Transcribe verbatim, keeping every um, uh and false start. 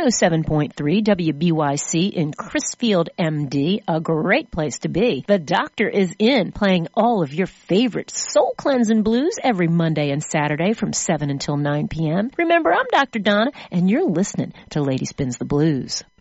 oh seven point three W B Y C in Crisfield, M D, a great place to be. The Doctor is in, playing all of your favorite soul-cleansing blues every Monday and Saturday from seven until nine p.m. Remember, I'm Doctor Donna, and you're listening to Lady Spins the Blues.